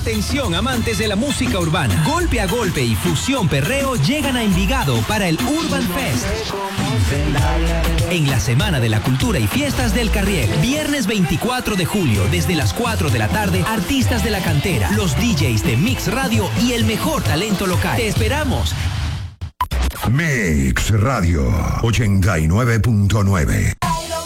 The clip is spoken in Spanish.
Atención, amantes de la música urbana. Golpe a Golpe y Fusión Perreo llegan a Envigado para el Urban Fest. En la Semana de la Cultura y Fiestas del Carriel. Viernes 24 de julio, desde las 4 de la tarde, artistas de la cantera, los DJs de Mix Radio y el mejor talento local. ¡Te esperamos! Mix Radio 89.9